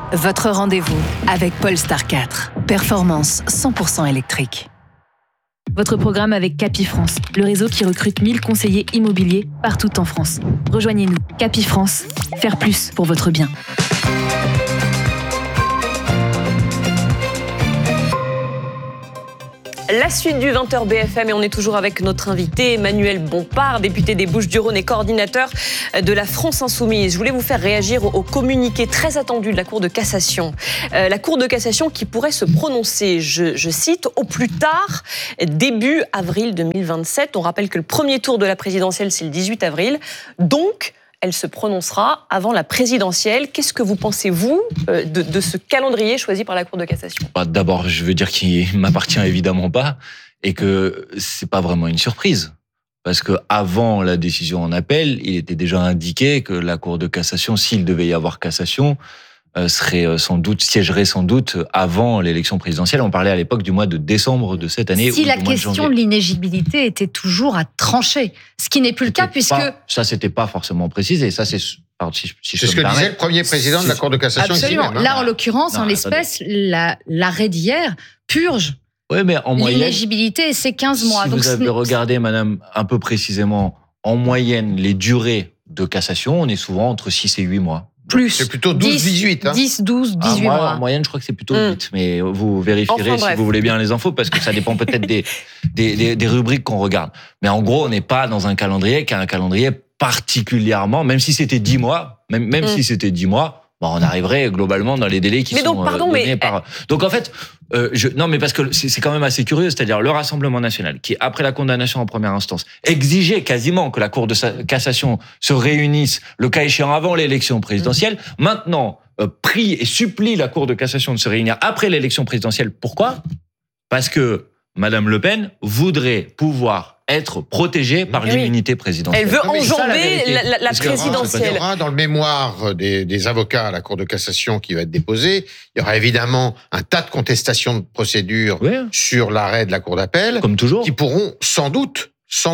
Votre rendez-vous avec Polestar 4. Performance 100% électrique. Votre programme avec Capifrance, le réseau qui recrute 1000 conseillers immobiliers partout en France. Rejoignez-nous. Capifrance, faire plus pour votre bien. La suite du 20h BFM et on est toujours avec notre invité Emmanuel Bompard, député des Bouches-du-Rhône et coordinateur de la France Insoumise. Je voulais vous faire réagir au communiqué très attendu de la Cour de cassation. La Cour de cassation qui pourrait se prononcer, je cite, au plus tard début avril 2027. On rappelle que le premier tour de la présidentielle, c'est le 18 avril. Donc, elle se prononcera avant la présidentielle. Qu'est-ce que vous pensez, vous, de ce calendrier choisi par la Cour de cassation ? D'abord, je veux dire qu'il ne m'appartient évidemment pas et que c'est pas vraiment une surprise. Parce que avant la décision en appel, il était déjà indiqué que la Cour de cassation, s'il devait y avoir cassation, siégerait sans doute avant l'élection présidentielle. On parlait à l'époque du mois de décembre de cette année. Si la question de l'inéligibilité était toujours à trancher, ce qui n'est plus le cas puisque... Ça, c'était pas forcément précisé. Ça, c'est... C'est ce que disait le premier président de la Cour de cassation. Absolument. Là, en l'occurrence, en l'espèce, l'arrêt d'hier purge l'inéligibilité et c'est 15 mois. Si donc vous avez regardé, madame, un peu précisément, en moyenne, les durées de cassation, on est souvent entre 6 et 8 mois. Plus. C'est plutôt 12-18. 10, 12, 18 mois. En moyenne, je crois que c'est plutôt 8. Mais vous vérifierez si vous voulez bien les infos, parce que ça dépend peut-être des rubriques qu'on regarde. Mais en gros, on n'est pas dans un calendrier qui est un calendrier particulièrement, même si c'était 10 mois, même si c'était 10 mois, on arriverait globalement dans les délais qui sont donnés par... Donc en fait, non, mais parce que c'est quand même assez curieux, c'est-à-dire le Rassemblement national, qui après la condamnation en première instance, exigeait quasiment que la Cour de cassation se réunisse, le cas échéant avant l'élection présidentielle, maintenant prie et supplie la Cour de cassation de se réunir après l'élection présidentielle. Pourquoi ? Parce que Madame Le Pen voudrait pouvoir être protégée par l'immunité présidentielle. Elle veut enjamber la présidentielle. Il y aura dans le mémoire des avocats à la Cour de cassation qui va être déposé, il y aura évidemment un tas de contestations de procédure sur l'arrêt de la Cour d'appel, comme toujours, qui pourront sans doute,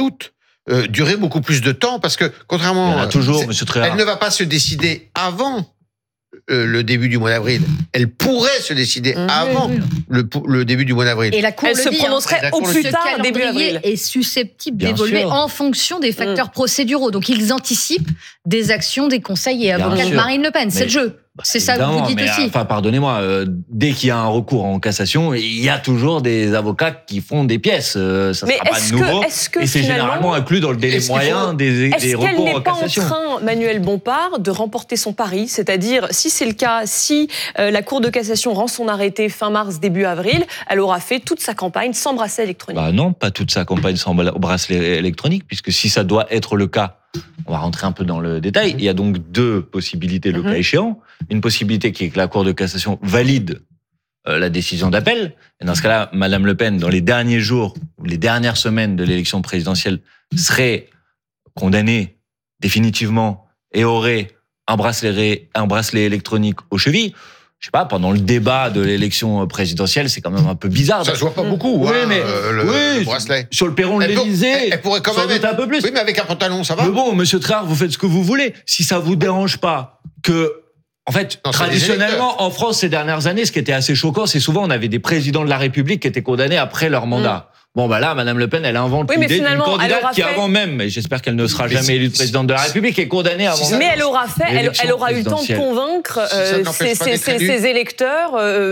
durer beaucoup plus de temps, parce que contrairement, Monsieur Tréhard, elle ne va pas se décider avant le début du mois d'avril. Elle pourrait se décider avant le début du mois d'avril. Et la Cour se prononcerait au plus tard début avril. Est susceptible d'évoluer en fonction des facteurs procéduraux. Donc ils anticipent des actions des conseils et avocats de Marine Le Pen. C'est le jeu. C'est ça que vous dites aussi. Enfin, pardonnez-moi, dès qu'il y a un recours en cassation, il y a toujours des avocats qui font des pièces. Ça sera pas de nouveau. Et c'est généralement inclus dans le délai moyen des recours en cassation. Est-ce qu'elle n'est pas en train, Emmanuel Bompard, de remporter son pari ? C'est-à-dire, si c'est le cas, si la Cour de cassation rend son arrêté fin mars, début avril, elle aura fait toute sa campagne sans bracelet électronique. Non, pas toute sa campagne sans bracelet électronique, puisque si ça doit être le cas, on va rentrer un peu dans le détail. Il y a donc deux possibilités, le cas échéant. Une possibilité qui est que la Cour de cassation valide la décision d'appel. Et dans ce cas-là, Madame Le Pen, dans les derniers jours, les dernières semaines de l'élection présidentielle, serait condamnée définitivement et aurait un bracelet électronique aux chevilles. Je sais pas, pendant le débat de l'élection présidentielle, c'est quand même un peu bizarre. Ça se voit pas beaucoup, le bracelet. Sur le perron de l'Élysée, elle pourrait quand même être un peu plus. Oui, mais avec un pantalon, ça va. Mais bon, Monsieur Tréhard, vous faites ce que vous voulez. Si ça vous dérange pas que... En fait, traditionnellement, en France, ces dernières années, ce qui était assez choquant, c'est souvent on avait des présidents de la République qui étaient condamnés après leur mandat. Bon, là, Madame Le Pen, elle invente l'idée d'une candidate qui, avant même, et j'espère qu'elle ne sera jamais élue présidente de la République, est condamnée avant même. Mais elle aura eu le temps de convaincre ses électeurs,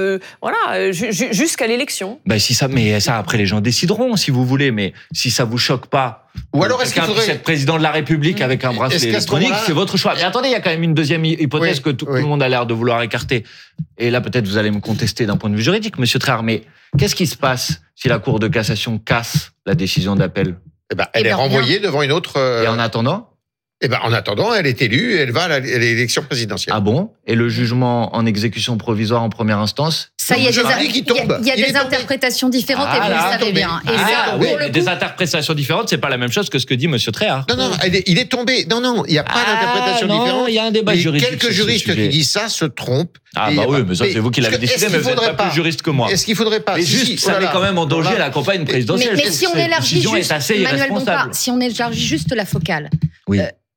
jusqu'à l'élection. Mais ça, après, les gens décideront, si vous voulez. Mais si ça vous choque pas, ou alors est-ce qu'il faudrait être président de la République avec un bracelet électronique, c'est votre choix. Mais attendez, il y a quand même une deuxième hypothèse que tout le monde a l'air de vouloir écarter. Et là, peut-être vous allez me contester d'un point de vue juridique, Monsieur Tréhard, mais qu'est-ce qui se passe si la Cour de cassation casse la décision d'appel ? Elle est renvoyée devant une autre... Et en attendant ? En attendant, elle est élue et elle va à l'élection présidentielle. Ah bon ? Et le jugement en exécution provisoire en première instance ? Ça, il y a des interprétations différentes et vous le savez bien. Des interprétations différentes, c'est pas la même chose que ce que dit Monsieur Tréhard. Non, il est tombé. Non, il n'y a pas d'interprétation différente. Il y a un débat juridique. Quelques juristes qui disent ça se trompent. Oui, mais ça c'est vous qui l'avez décidé, mais vous n'êtes pas plus juriste que moi. Est-ce qu'il faudrait pas... Mais juste, ça met quand même en danger la campagne présidentielle. Mais si on élargit juste, Emmanuel Bompard, si on élargit juste la focale,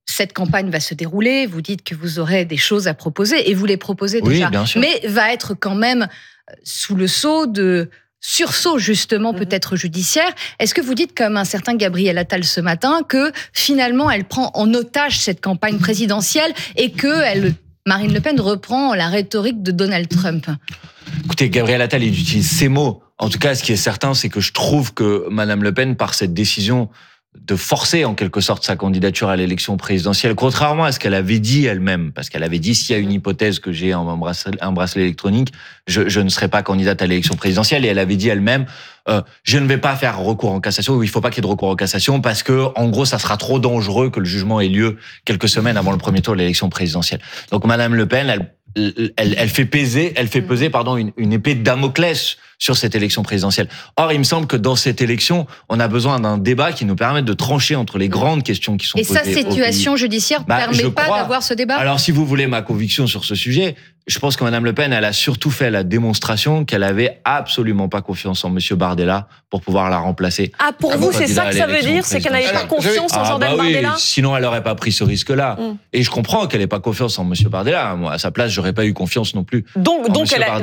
cette campagne va se dérouler, vous dites que vous aurez des choses à proposer, et vous les proposez déjà. Oui, bien sûr. Mais va être quand même sous le sceau de sursaut, justement, peut-être judiciaire. Est-ce que vous dites, comme un certain Gabriel Attal ce matin, que finalement, elle prend en otage cette campagne présidentielle et que Marine Le Pen reprend la rhétorique de Donald Trump? Écoutez, Gabriel Attal, il utilise ces mots. En tout cas, ce qui est certain, c'est que je trouve que Madame Le Pen, par cette décision de forcer en quelque sorte sa candidature à l'élection présidentielle, contrairement à ce qu'elle avait dit elle-même, parce qu'elle avait dit, s'il y a une hypothèse que j'ai un bracelet électronique, je ne serai pas candidate à l'élection présidentielle, et elle avait dit elle-même, je ne vais pas faire recours en cassation, ou il ne faut pas qu'il y ait de recours en cassation, parce que, en gros, ça sera trop dangereux que le jugement ait lieu quelques semaines avant le premier tour de l'élection présidentielle. Donc Madame Le Pen, elle fait peser une épée de Damoclès sur cette élection présidentielle. Or, il me semble que dans cette élection, on a besoin d'un débat qui nous permette de trancher entre les grandes questions qui sont posées. Et sa situation judiciaire ne permet pas d'avoir ce débat? Alors, si vous voulez ma conviction sur ce sujet, je pense que Madame Le Pen, elle a surtout fait la démonstration qu'elle avait absolument pas confiance en Monsieur Bardella pour pouvoir la remplacer. Ah, pour vous, c'est ça que ça veut dire? C'est qu'elle n'avait pas confiance en Jordan Bardella? Sinon, elle n'aurait pas pris ce risque-là. Et je comprends qu'elle n'ait pas confiance en Monsieur Bardella. Moi, à sa place, j'aurais pas eu confiance non plus. Donc elle a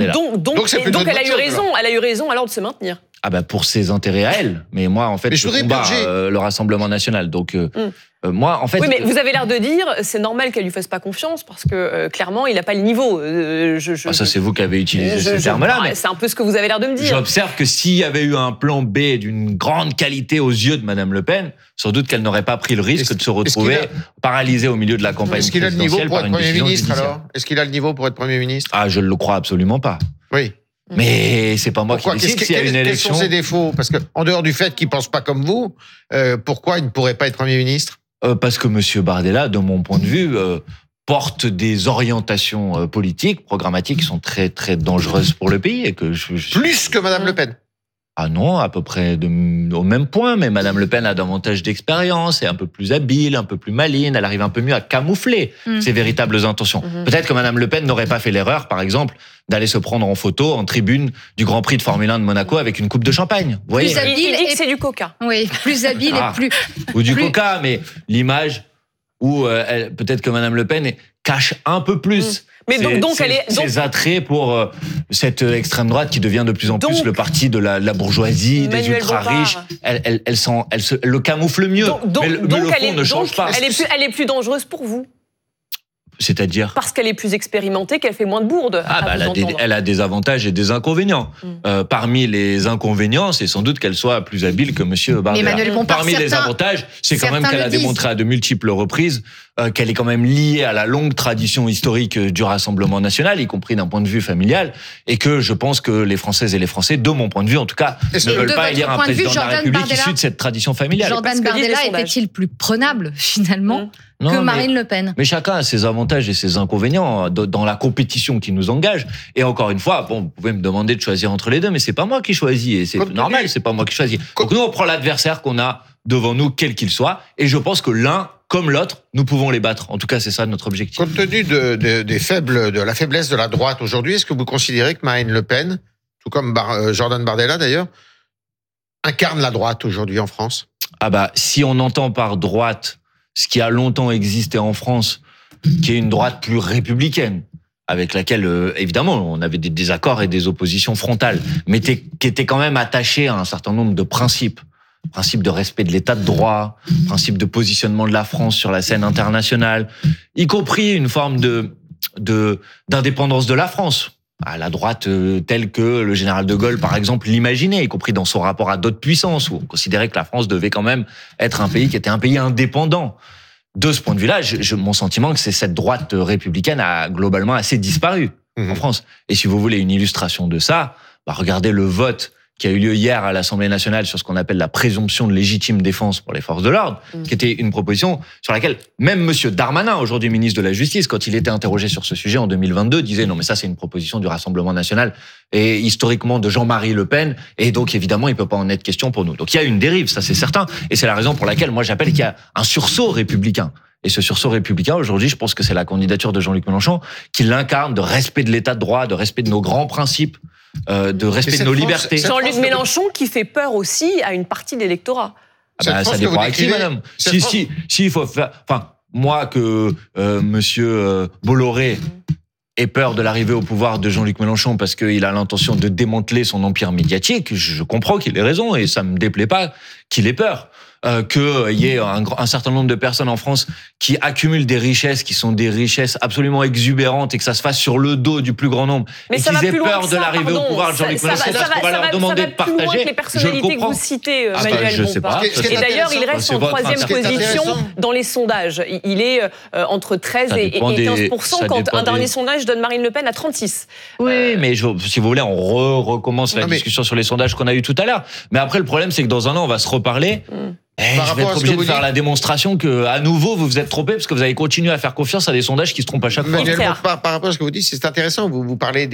eu raison. Elle a eu raison alors de se maintenir. Ah bah pour ses intérêts à elle. Mais moi, en fait, je combats le Rassemblement national. Donc moi, en fait... Oui, mais vous avez l'air de dire, c'est normal qu'elle lui fasse pas confiance, parce que clairement, il n'a pas le niveau. Ça, c'est vous qui avez utilisé ce terme-là. Mais c'est un peu ce que vous avez l'air de me dire. J'observe que s'il y avait eu un plan B d'une grande qualité aux yeux de Madame Le Pen, sans doute qu'elle n'aurait pas pris le risque de se retrouver paralysée au milieu de la campagne présidentielle. Est-ce qu'il a le niveau pour être Premier ministre, alors? Est-ce qu'il a le niveau pour être Premier ministre? Ah, je ne le crois absolument pas. Oui. Mais c'est pas moi qui décide s'il y a une élection. Quels sont ses défauts? Parce que, en dehors du fait qu'il pense pas comme vous, pourquoi il ne pourrait pas être Premier ministre? Parce que Monsieur Bardella, de mon point de vue, porte des orientations politiques, programmatiques, qui sont très très dangereuses pour le pays, et que plus que Madame Le Pen. Ah non, à peu près au même point, mais Madame Le Pen a davantage d'expérience, est un peu plus habile, un peu plus maligne, elle arrive un peu mieux à camoufler ses véritables intentions. Peut-être que Madame Le Pen n'aurait pas fait l'erreur, par exemple, d'aller se prendre en photo en tribune du Grand Prix de Formule 1 de Monaco avec une coupe de champagne. Vous voyez, il dit que c'est du coca. Oui, plus habile et plus... Ou du coca, mais l'image où peut-être que Madame Le Pen cache un peu plus... Mais donc elle est ses attraits pour cette extrême droite qui devient de plus en plus le parti de la bourgeoisie, des ultra riches. Elle le camoufle mieux. Mais le fond ne change pas. Elle est plus dangereuse pour vous. C'est-à-dire? Parce qu'elle est plus expérimentée, qu'elle fait moins de bourdes. Elle a des avantages et des inconvénients. Parmi les inconvénients, c'est sans doute qu'elle soit plus habile que Monsieur Bardella. Parmi les avantages, c'est quand même qu'elle a démontré à de multiples reprises qu'elle est quand même liée à la longue tradition historique du Rassemblement national, y compris d'un point de vue familial, et que je pense que les Françaises et les Français, de mon point de vue en tout cas, ne veulent pas élire un président de la République issu de cette tradition familiale. Jordan Bardella était-il plus prenable, finalement, que Marine Le Pen? Mais chacun a ses avantages et ses inconvénients dans la compétition qui nous engage. Et encore une fois, vous pouvez me demander de choisir entre les deux, mais c'est pas moi qui choisis, et c'est normal, c'est pas moi qui choisis. Donc nous, on prend l'adversaire qu'on a devant nous, quel qu'il soit, et je pense que l'un comme l'autre, nous pouvons les battre. En tout cas, c'est ça notre objectif. Compte tenu de la faiblesse de la droite aujourd'hui, est-ce que vous considérez que Marine Le Pen, tout comme Jordan Bardella d'ailleurs, incarne la droite aujourd'hui en France? Si on entend par droite ce qui a longtemps existé en France, qui est une droite plus républicaine, avec laquelle, évidemment, on avait des désaccords et des oppositions frontales, mais qui était quand même attachée à un certain nombre de principes. Principe de respect de l'état de droit, principe de positionnement de la France sur la scène internationale, y compris une forme d'indépendance de la France. À la droite telle que le général de Gaulle, par exemple, l'imaginait, y compris dans son rapport à d'autres puissances, où on considérait que la France devait quand même être un pays qui était un pays indépendant. De ce point de vue-là, mon sentiment, c'est que cette droite républicaine a globalement assez disparu en France. Et si vous voulez une illustration de ça, regardez le vote qui a eu lieu hier à l'Assemblée nationale sur ce qu'on appelle la présomption de légitime défense pour les forces de l'ordre, qui était une proposition sur laquelle même Monsieur Darmanin, aujourd'hui ministre de la Justice, quand il était interrogé sur ce sujet en 2022, disait non mais ça c'est une proposition du Rassemblement national et historiquement de Jean-Marie Le Pen, et donc évidemment il peut pas en être question pour nous. Donc il y a une dérive, ça c'est certain, et c'est la raison pour laquelle moi j'appelle qu'il y a un sursaut républicain. Et ce sursaut républicain, aujourd'hui, je pense que c'est la candidature de Jean-Luc Mélenchon qui l'incarne, de respect de l'état de droit, de respect de nos grands principes, de respect de nos libertés. Jean-Luc Mélenchon qui fait peur aussi à une partie de l'électorat. Ça dépend à qui, madame. Si il faut faire... moi que Monsieur Bolloré ait peur de l'arrivée au pouvoir de Jean-Luc Mélenchon parce qu'il a l'intention de démanteler son empire médiatique, je comprends qu'il ait raison et ça me déplaît pas qu'il ait peur. Qu'il y ait un certain nombre de personnes en France qui accumulent des richesses qui sont des richesses absolument exubérantes et que ça se fasse sur le dos du plus grand nombre mais et qu'ils aient peur de l'arrivée au pouvoir de Jean-Luc Mélenchon parce qu'on va leur demander de partager. Les personnalités que vous citez, Manuel Bompard. Et d'ailleurs, il reste en troisième position dans les sondages. Il est entre 13 et 15%, quand un dernier sondage donne Marine Le Pen à 36%. Oui, mais si vous voulez, on recommence la discussion sur les sondages qu'on a eu tout à l'heure. Mais après, le problème, c'est que dans un an, on va se reparler. Je vais être obligé de faire la démonstration que, à nouveau, vous vous êtes trompé parce que vous avez continué à faire confiance à des sondages qui se trompent à chaque fois. Manuel, par rapport à ce que vous dites, c'est intéressant. Vous parlez